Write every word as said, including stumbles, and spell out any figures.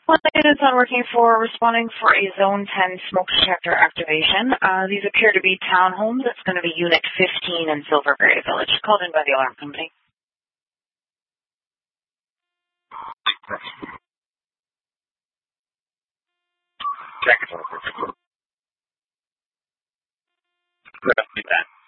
Light is not working for responding for a Zone ten smoke detector activation. Uh, these appear to be townhomes. It's going to be Unit fifteen in Silverberry Village, called in by the alarm company. Check it. Good, I'll do that.